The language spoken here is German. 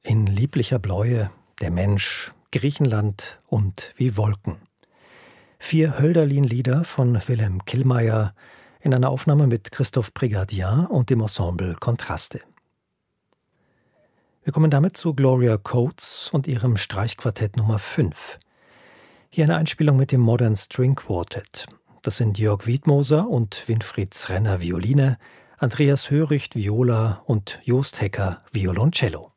in lieblicher Bläue, der Mensch, Griechenland und wie Wolken. 4 Hölderlin-Lieder von Wilhelm Killmeier in einer Aufnahme mit Christophe Prégardien und dem Ensemble Kontraste. Wir kommen damit zu Gloria Coates und ihrem Streichquartett Nummer 5. Hier eine Einspielung mit dem Modern String Quartet. Das sind Jörg Wiedmoser und Winfried Zrenner Violine, Andreas Höricht Viola und Jost Hecker Violoncello.